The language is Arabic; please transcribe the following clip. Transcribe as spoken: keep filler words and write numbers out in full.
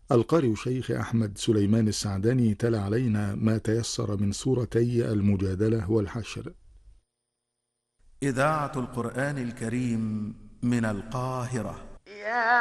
القارئ شيخ أحمد سليمان السعداني تلا علينا ما تيسر من سورتي المجادلة والحشر. إذاعة القرآن الكريم من القاهرة. يا